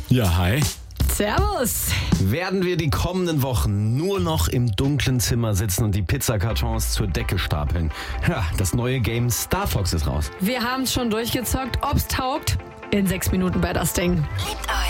Ja, hi. Servus. Werden wir die kommenden Wochen nur noch im dunklen Zimmer sitzen und die Pizzakartons zur Decke stapeln? Ja, das neue Game Star Fox ist raus. Wir haben's schon durchgezockt. Ob's taugt? In 6 Minuten bei das Ding.